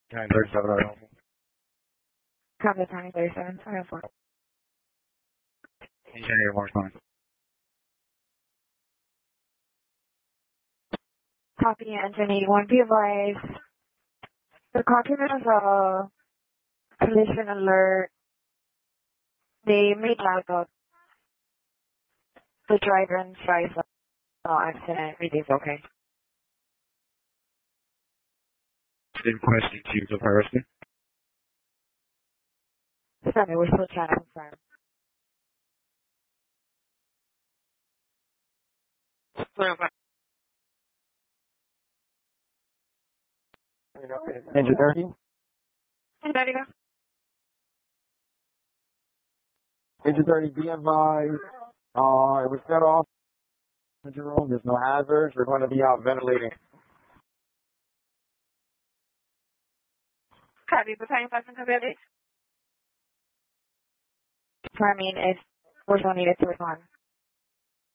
937. Copy, 937, 504. Engineer Morse line. Copy, engine 81, be advised. The document of collision alert, they made out of the driver and driver accident. Everything's okay. Requesting chief of harassment. Sorry, we're still trying to confirm. Engine 30? Ready to go? Engine 30, be advised. It was set off. Jerome, there's no hazards. We're going to be out ventilating. Copy, preparing for some coverage. Confirming if we're still needed to respond.